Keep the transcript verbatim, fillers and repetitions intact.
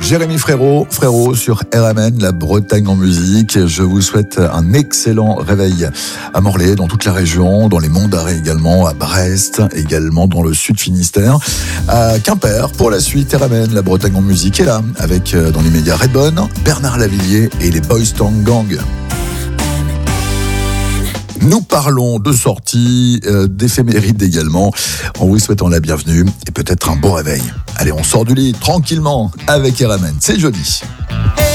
Jérémy Frérot, Frérot sur R M N, la Bretagne en musique. Je vous souhaite un excellent réveil à Morlaix, dans toute la région, dans les Monts d'Arrée également, à Brest, également dans le Sud Finistère, à Quimper. Pour la suite, R M N, la Bretagne en musique est là, avec dans les médias Redbone, Bernard Lavillier et les Boys Town Gang. Nous parlons de sorties, euh, d'éphémérides également, en vous souhaitant la bienvenue et peut-être un bon réveil. Allez, on sort du lit tranquillement avec R M N, c'est jeudi.